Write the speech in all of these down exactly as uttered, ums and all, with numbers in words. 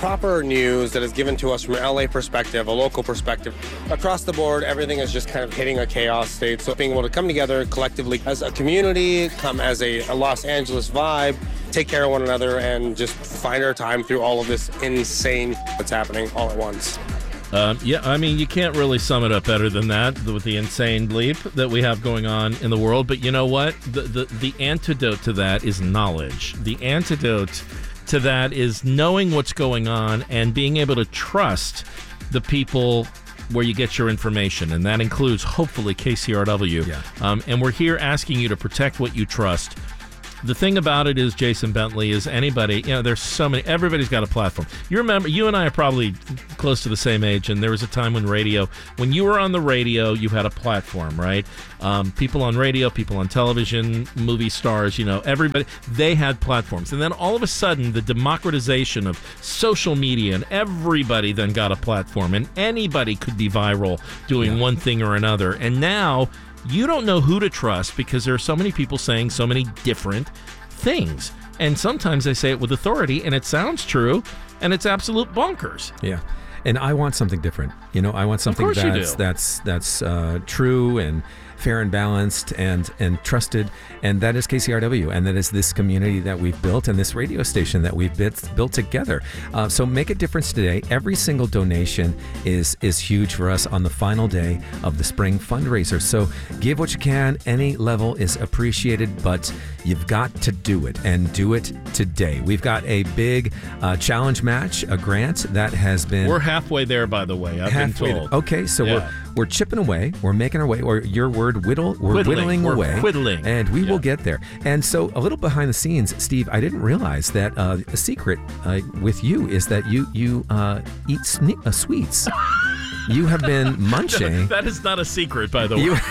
proper news that is given to us from an L A perspective, a local perspective. Across the board, everything is just kind of hitting a chaos state. So being able to come together collectively as a community, come as a, a Los Angeles vibe, take care of one another, and just find our time through all of this insane that's happening all at once. Uh, yeah, I mean, you can't really sum it up better than that with the insane bleep that we have going on in the world. But you know what? The, the, the antidote to that is knowledge. The antidote to that is knowing what's going on and being able to trust the people where you get your information. And that includes, hopefully, K C R W. Yeah. Um, and we're here asking you to protect what you trust. The thing about it is, Jason Bentley, is anybody, you know, there's so many, everybody's got a platform. You remember, you and I are probably close to the same age, and there was a time when radio, when you were on the radio, you had a platform, right? Um, people on radio, people on television, movie stars, you know, everybody, they had platforms. And then all of a sudden, the democratization of social media, and everybody then got a platform, and anybody could be viral doing yeah. one thing or another. And now, you don't know who to trust because there are so many people saying so many different things. And sometimes they say it with authority, and it sounds true, and it's absolute bonkers. Yeah. And I want something different. You know, I want something Of course you that's do. that's that's uh, true and fair and balanced and and trusted, and that is K C R W, and that is this community that we've built and this radio station that we've built, built together. Uh, so make a difference today. Every single donation is is huge for us on the final day of the spring fundraiser. So give what you can. Any level is appreciated, but you've got to do it, and do it today. We've got a big uh, challenge match, a grant that has been... We're halfway there, by the way. I've halfway been told. there. Okay, so Yeah. we're we're chipping away. We're making our way, or your word, whittle. We're Whittling. whittling We're away. whittling. And we Yeah. will get there. And so a little behind the scenes, Steve, I didn't realize that uh, a secret uh, with you is that you, you uh, eat sne- uh, sweets. You have been munching. That is not a secret, by the way. You,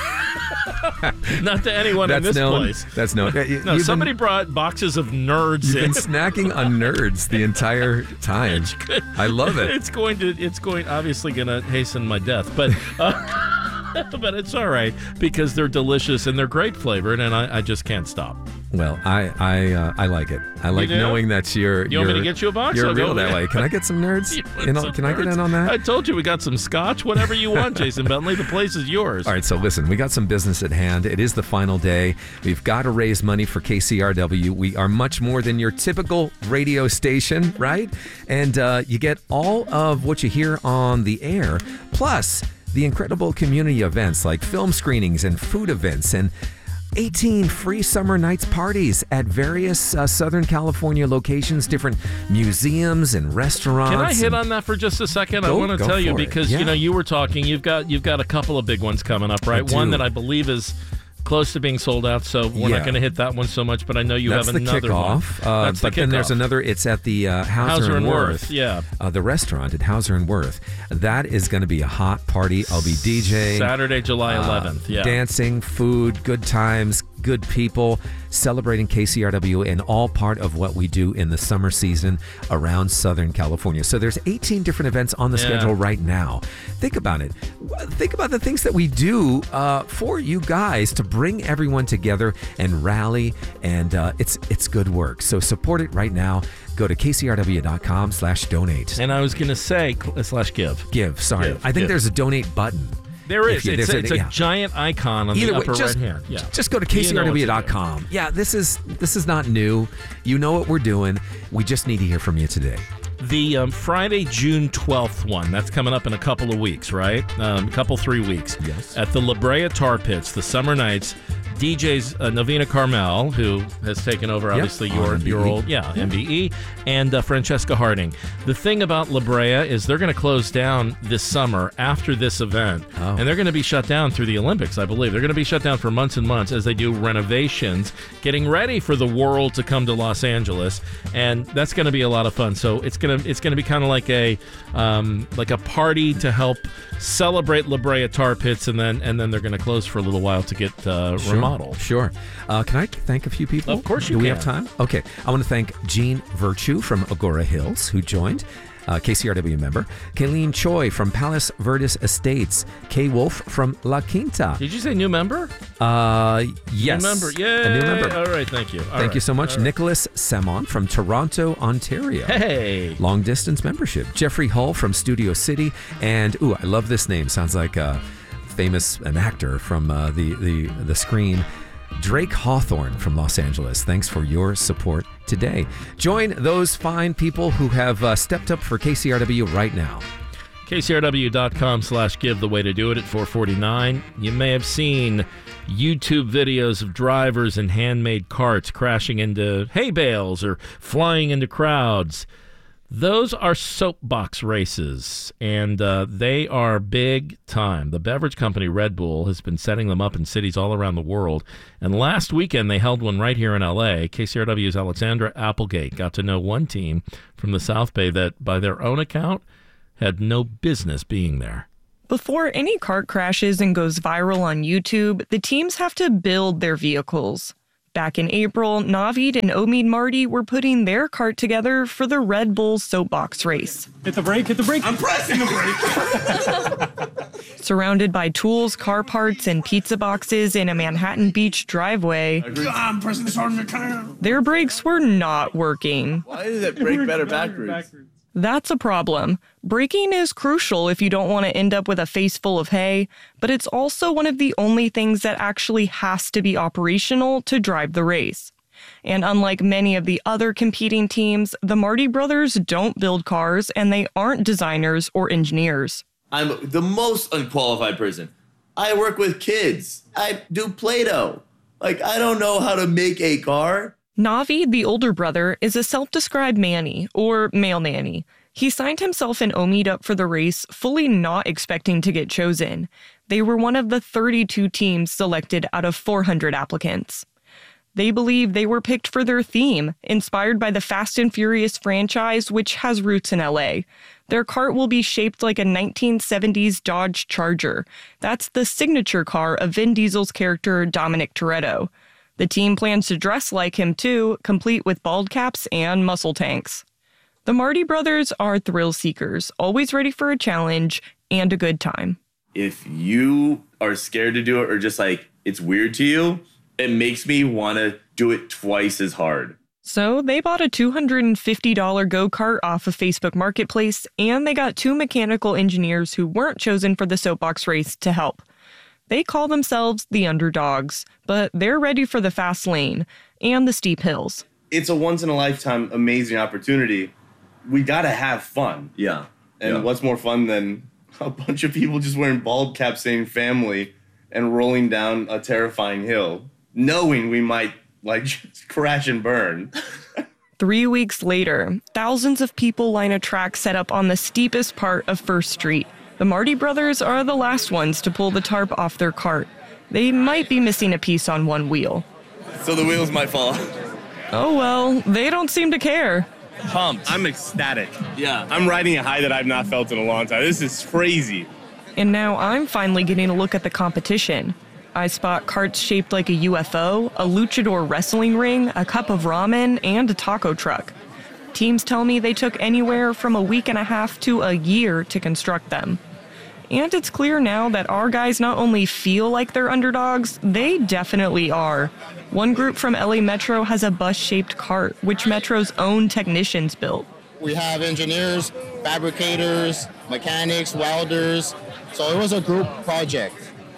Not to anyone in that's this known. place. That's known. You- No, you've somebody been, brought boxes of nerds You've in. been snacking on nerds the entire time. It's good. I love it. It's going to. It's going. Obviously, going to hasten my death, but. Uh, but it's all right because they're delicious and they're great flavored, and I, I just can't stop. Well, I I uh, I like it. I like do? knowing that you're. You want me you're- to get you a box? You're I'll go real that get- way. Can I get some nerds? You want You know, some can I get nerds? in on that? I told you we got some scotch. Whatever you want, Jason Bentley. The place is yours. All right, so listen, we got some business at hand. It is the final day. We've got to raise money for K C R W. We are much more than your typical radio station, right? And uh, you get all of what you hear on the air, plus the incredible community events like film screenings and food events and eighteen free summer nights parties at various uh, Southern California locations, different museums and restaurants. Can I hit and- on that for just a second? I Go- want to go tell you for it. because Yeah. you know you were talking. You've got you've got a couple of big ones coming up, right? do. One that I believe is close to being sold out, so we're Yeah. not going to hit that one so much. But I know you That's have the another kickoff. one. Uh, That's the but then there's kickoff. another. It's at the uh, Hauser, Hauser and and Worth. Worth, yeah. Uh, the restaurant at Hauser and Worth. That is going to be a hot party. I'll be DJing. Saturday, July eleventh. uh, yeah. Dancing, food, good times, good people, celebrating K C R W, and all part of what we do in the summer season around Southern California. So there's eighteen different events on the Yeah. schedule right now. Think about it. Think about the things that we do uh, for you guys to bring everyone together and rally, and uh, it's it's good work. So support it right now. Go to k c r w dot com slash donate. And I was going to say slash give. Give, sorry. Give, I think give. there's a donate button. There If is. you- It's, there's a, it's a yeah. giant icon on Either the way, upper just, right hand. Yeah. just go to k c r w dot com. Yeah, this is this is not new. You know what we're doing. We just need to hear from you today. The um, Friday, June twelfth one, that's coming up in a couple of weeks, right? Um, a couple, three weeks. Yes. At the La Brea Tar Pits, the Summer Nights, D Js uh, Novena Carmel, who has taken over, Yep, obviously, on your, M B E. your old, yeah, M B E, and uh, Francesca Harding. The thing about La Brea is they're going to close down this summer after this event, Oh. and they're going to be shut down through the Olympics, I believe. They're going to be shut down for months and months as they do renovations, getting ready for the world to come to Los Angeles, and that's going to be a lot of fun. So it's going to it's going to be kind of like a um, like a party to help celebrate La Brea Tar Pits, and then and then they're going to close for a little while to get uh, Sure. model. Sure. Uh, can I thank a few people? Of course you Do we can. have time? Okay. I want to thank Jean Virtue from Agora Hills, who joined. Uh, K C R W member. Kayleen Choi from Palos Verdes Estates. Kay Wolf from La Quinta. Did you say new member? Uh, yes. New member. Yay. A new member. All right, thank you. All Thank right. you so much. All right. Nicholas Samon from Toronto, Ontario. Hey. Long distance membership. Jeffrey Hull from Studio City. And, ooh, I love this name. Sounds like a famous an actor from uh, the, the, the screen. Drake Hawthorne from Los Angeles. Thanks for your support today. Join those fine people who have uh, stepped up for K C R W right now. K C R W dot com slash give the way to do it at four forty-nine. You may have seen YouTube videos of drivers in handmade carts crashing into hay bales or flying into crowds. Those are soapbox races, and uh, they are big time. The beverage company Red Bull has been setting them up in cities all around the world, and last weekend they held one right here in L A. K C R W's Alexandra Applegate got to know one team from the South Bay that, by their own account, had no business being there. Before any cart crashes and goes viral on YouTube, the teams have to build their vehicles. Back in April, Navid and Omid Marty were putting their cart together for the Red Bull soapbox race. Hit the brake, hit the brake. I'm pressing the brake. Surrounded by tools, car parts, and pizza boxes in a Manhattan Beach driveway, I'm pressing this hard as I can. their brakes were not working. Why does it brake better backwards? That's a problem. Braking is crucial if you don't want to end up with a face full of hay, but it's also one of the only things that actually has to be operational to drive the race. And unlike many of the other competing teams, the Marty brothers don't build cars and they aren't designers or engineers. I'm the most unqualified person. I work with kids. I do Play-Doh. Like, I don't know how to make a car. Navid, the older brother, is a self-described manny, or male nanny. He signed himself and Omid up for the race, fully not expecting to get chosen. They were one of the thirty-two teams selected out of four hundred applicants. They believe they were picked for their theme, inspired by the Fast and Furious franchise, which has roots in L A. Their cart will be shaped like a nineteen seventies Dodge Charger. That's the signature car of Vin Diesel's character Dominic Toretto. The team plans to dress like him too, complete with bald caps and muscle tanks. The Marty brothers are thrill seekers, always ready for a challenge and a good time. If you are scared to do it or just like it's weird to you, it makes me want to do it twice as hard. So they bought a two hundred fifty dollars go-kart off of Facebook Marketplace, and they got two mechanical engineers who weren't chosen for the soapbox race to help. They call themselves the underdogs, but they're ready for the fast lane and the steep hills. It's a once-in-a-lifetime amazing opportunity. We got to have fun. Yeah. And yeah. what's more fun than a bunch of people just wearing bald caps saying family and rolling down a terrifying hill, knowing we might, like, just crash and burn. Three weeks later, thousands of people line a track set up on the steepest part of First Street. The Marty brothers are the last ones to pull the tarp off their cart. They might be missing a piece on one wheel. So the wheels might fall. Oh well, they don't seem to care. Pumped. I'm ecstatic. Yeah. I'm riding a high that I've not felt in a long time. This is crazy. And now I'm finally getting a look at the competition. I spot carts shaped like a U F O, a luchador wrestling ring, a cup of ramen, and a taco truck. Teams tell me they took anywhere from a week and a half to a year to construct them. And it's clear now that our guys not only feel like they're underdogs, they definitely are. One group from L A Metro has a bus-shaped cart, which Metro's own technicians built. We have engineers, fabricators, mechanics, welders, so it was a group project.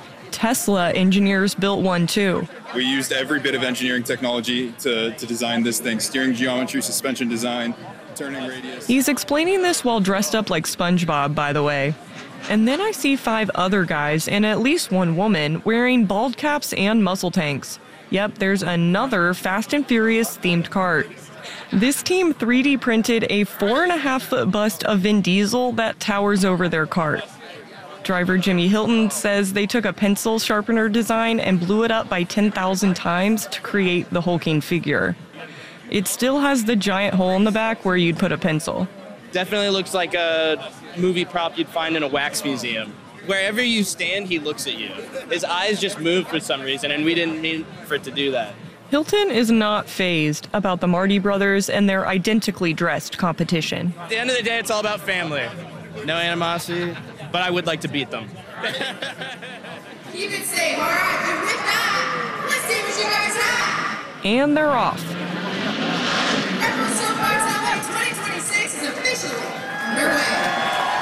Tesla engineers built one too. We used every bit of engineering technology to, to design this thing. Steering geometry, suspension design, turning radius. He's explaining this while dressed up like SpongeBob, by the way. And then I see five other guys and at least one woman wearing bald caps and muscle tanks. Yep, there's another Fast and Furious themed cart. This team three D printed a four and a half foot bust of Vin Diesel that towers over their cart. Driver Jimmy Hilton says they took a pencil sharpener design and blew it up by ten thousand times to create the hulking figure. It still has the giant hole in the back where you'd put a pencil. Definitely looks like a movie prop you'd find in a wax museum. Wherever you stand, he looks at you. His eyes just move for some reason, and we didn't mean for it to do that. Hilton is not fazed about the Marty brothers and their identically dressed competition. At the end of the day, it's all about family. No animosity, but I would like to beat them. Keep it safe, all right? And with that, let's see what you guys have. And they're off. Retro Soapbox L A twenty twenty-six is officially underway.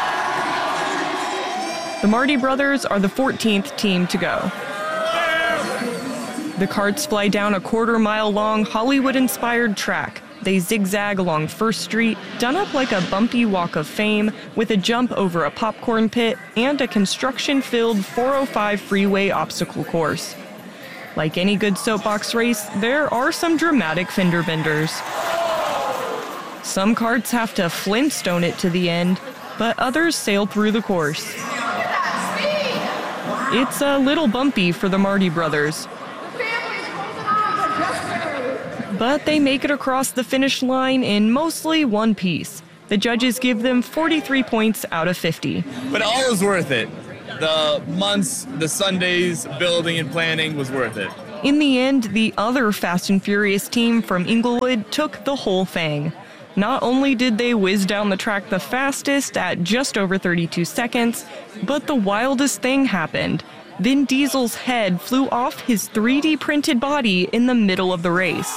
The Marty brothers are the fourteenth team to go. The carts fly down a quarter-mile-long Hollywood-inspired track. They zigzag along First Street, done up like a bumpy walk of fame, with a jump over a popcorn pit and a construction-filled four oh five freeway obstacle course. Like any good soapbox race, there are some dramatic fender benders. Some carts have to Flintstone it to the end, but others sail through the course. It's a little bumpy for the Marty brothers, but they make it across the finish line in mostly one piece. The judges give them forty-three points out of fifty. But all was worth it. The months, the Sundays, building and planning was worth it. In the end, the other Fast and Furious team from Inglewood took the whole thing. Not only did they whiz down the track the fastest at just over thirty-two seconds, but the wildest thing happened. Vin Diesel's head flew off his three D printed body in the middle of the race.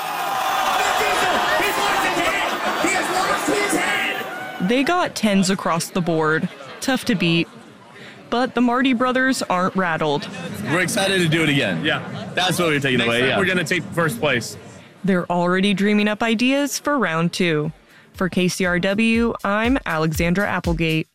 They got tens across the board. Tough to beat. But the Marty brothers aren't rattled. We're excited to do it again. Yeah. That's what we're taking Next away. time Yeah. we're going to take first place. They're already dreaming up ideas for round two. For K C R W, I'm Alexandra Applegate.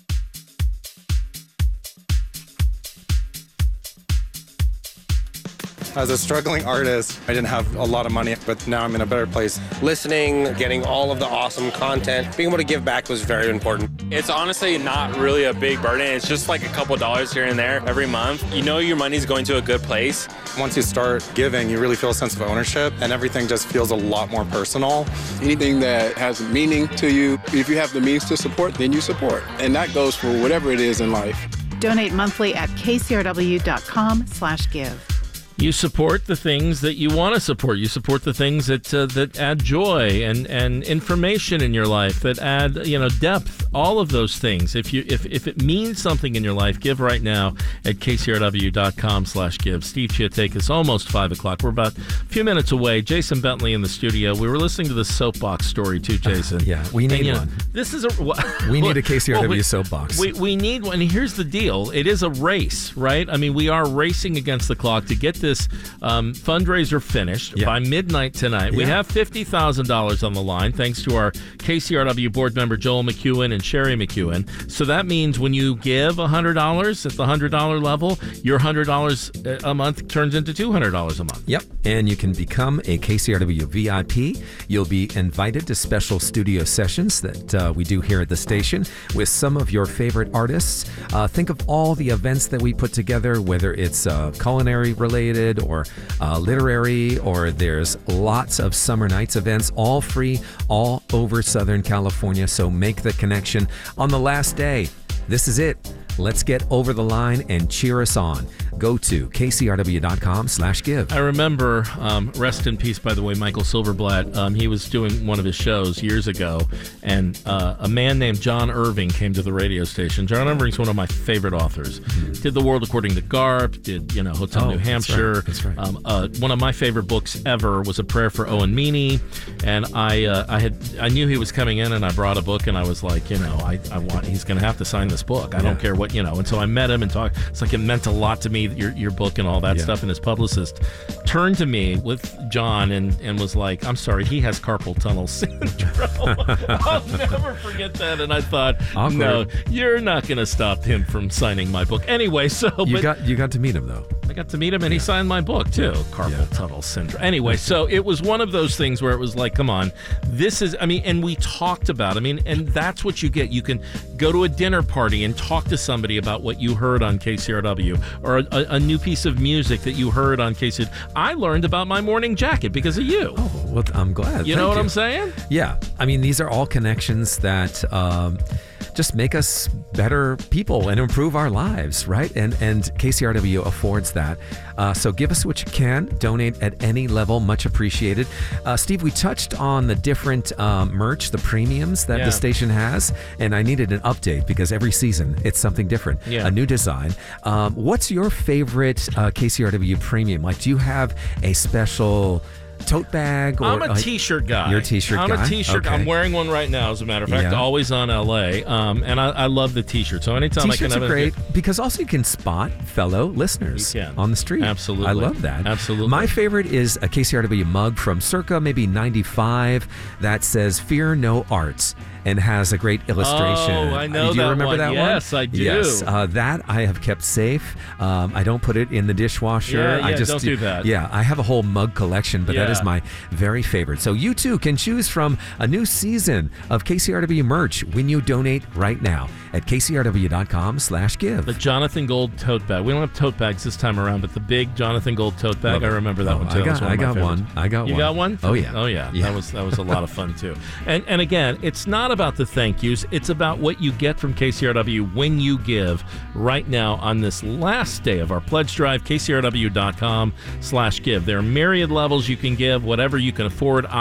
As a struggling artist, I didn't have a lot of money, but now I'm in a better place. Listening, getting all of the awesome content, being able to give back was very important. It's honestly not really a big burden. It's just like a couple dollars here and there every month. You know your money's going to a good place. Once you start giving, you really feel a sense of ownership, and everything just feels a lot more personal. Anything that has meaning to you, if you have the means to support, then you support. And that goes for whatever it is in life. Donate monthly at kcrw.com slash give. You support the things that you want to support. You support the things that uh, that add joy and, and information in your life, that add, you know, depth, all of those things. If you if, if it means something in your life, give right now at kcrw.com slash give. Steve Chiatakis, almost five o'clock. We're about a few minutes away. Jason Bentley in the studio. We were listening to the soapbox story too, Jason. Uh, yeah, we need and, you know, one. This is a... Well, we need a K C R W well, we, soapbox. We, we need one. And here's the deal. It is a race, right? I mean, we are racing against the clock to get this um, fundraiser finished yeah. by midnight tonight. Yeah. We have fifty thousand dollars on the line, thanks to our K C R W board member Joel McEwen and Sherry McEwen. So that means when you give one hundred dollars at the one hundred dollars level, your one hundred dollars a month turns into two hundred dollars a month. Yep. And you can become a K C R W V I P. You'll be invited to special studio sessions that uh, we do here at the station with some of your favorite artists. Uh, think of all the events that we put together, whether it's uh, culinary related or uh, literary, or there's lots of summer nights events, all free, all over Southern California. So make the connection on the last day. This is it. Let's get over the line and cheer us on. Go to kcrw.com slash give. I remember, um, rest in peace, by the way, Michael Silverblatt. Um, he was doing one of his shows years ago, and uh, a man named John Irving came to the radio station. John Irving's one of my favorite authors. Mm-hmm. Did The World According to Garp, did, you know, Hotel oh, New Hampshire. That's right. That's right. Um, uh, one of my favorite books ever was A Prayer for Owen Meany, and I uh, I had I knew he was coming in, and I brought a book, and I was like, you know, I, I want he's going to have to sign this book. I yeah. don't care what, you know. And so I met him and talked. It's like it meant a lot to me, your your book and all that yeah. stuff. And his publicist turned to me with John and, and was like, I'm sorry, he has carpal tunnel syndrome. I'll never forget that. And I thought, Awkward. no, you're not going to stop him from signing my book. Anyway, so. You, but, got, you got to meet him, though. I got to meet him, and yeah. he signed my book, too. Yeah. Carpal yeah. tunnel syndrome. Anyway, so it was one of those things where it was like, come on, this is, I mean, and we talked about, I mean, and that's what you get. You can go to a dinner party and talk to somebody about what you heard on K C R W, or a, a new piece of music that you heard on K C R W. I learned about My Morning Jacket because of you. Oh, well, I'm glad. You Thank know what you. I'm saying? Yeah. I mean, these are all connections that um, just make us better people and improve our lives, right? And and K C R W affords that. Uh, so give us what you can. Donate at any level. Much appreciated. Uh, Steve, we touched on the different um, merch, the premiums that Yeah. the station has, and I needed an update because every season it's something different, Yeah. a new design. Um, what's your favorite uh, K C R W premium? Like, do you have a special tote bag? Or, I'm a like- t-shirt guy. You're a t-shirt I'm guy? a t-shirt. Okay. I'm wearing one right now, as a matter of fact. Yeah. Always on L A. Um, and I, I love the t-shirt. So anytime I can T-shirts have are a great because also you can spot fellow listeners You can. on the street. Absolutely. I love that. Absolutely. My favorite is a K C R W mug from circa maybe ninety-five that says "Fear No Arts" and has a great illustration. Oh, I know do you that remember one. that one? Yes, I do. Yes, uh, that I have kept safe. Um, I don't put it in the dishwasher. Yeah, I yeah, just don't do that. Yeah, I have a whole mug collection, but that Yeah. is my very favorite. So you too can choose from a new season of K C R W merch when you donate right now at k c r w dot com slash give. The Jonathan Gold tote bag. We don't have tote bags this time around, but the big Jonathan Gold tote bag, Love I it. remember that Oh, one too. I That was got- one of I my got favorites. one. I got you one. got one? Oh, yeah. Oh yeah. Yeah. That was that was a lot of fun too. And and again, it's not about the thank yous. It's about what you get from K C R W when you give right now on this last day of our pledge drive. k c r w dot com slash give. There are myriad levels you can give, whatever you can afford.